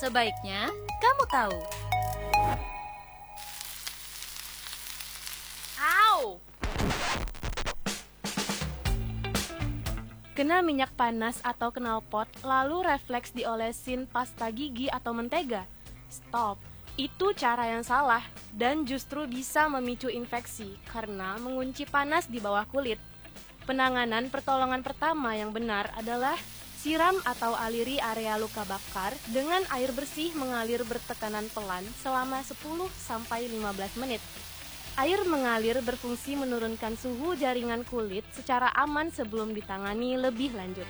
Sebaiknya kamu tahu. Au! Kena minyak panas atau knalpot, lalu refleks diolesin pasta gigi atau mentega. Stop, itu cara yang salah dan justru bisa memicu infeksi karena mengunci panas di bawah kulit. Penanganan pertolongan pertama yang benar adalah siram atau aliri area luka bakar dengan air bersih mengalir bertekanan pelan selama 10-15 menit. Air mengalir berfungsi menurunkan suhu jaringan kulit secara aman sebelum ditangani lebih lanjut.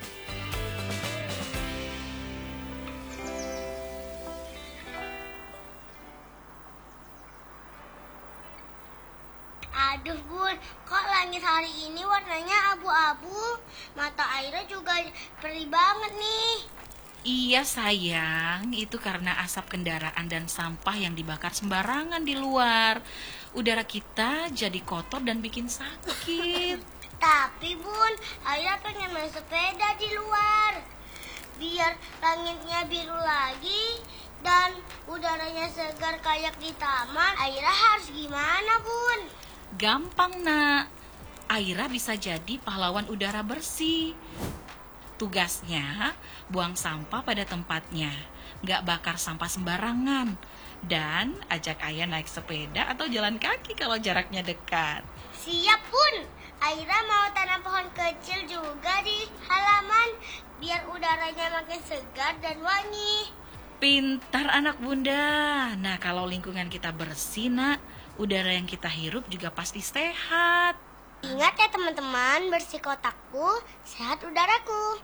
Aduh Bun, kok langit hari ini warnanya abu-abu? Mata Aira juga perih banget nih. Iya sayang, itu karena asap kendaraan dan sampah yang dibakar sembarangan di luar. Udara kita jadi kotor dan bikin sakit. Tapi Bun, Aira pengen main sepeda di luar. Biar langitnya biru lagi dan udaranya segar kayak di taman. Aira harus gimana Bun? Gampang nak, Aira bisa jadi pahlawan udara bersih. Tugasnya, buang sampah pada tempatnya, nggak bakar sampah sembarangan, dan ajak ayah naik sepeda atau jalan kaki kalau jaraknya dekat. Siap Bun, Aira mau tanam pohon kecil juga di halaman biar udaranya makin segar dan wangi. Pintar anak bunda. Nah kalau lingkungan kita bersih nak, udara yang kita hirup juga pasti sehat. Ingat ya teman-teman, bersih kotakku, sehat udaraku.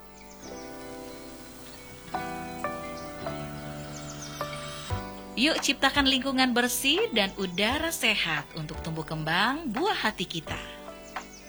Yuk ciptakan lingkungan bersih dan udara sehat untuk tumbuh kembang buah hati kita.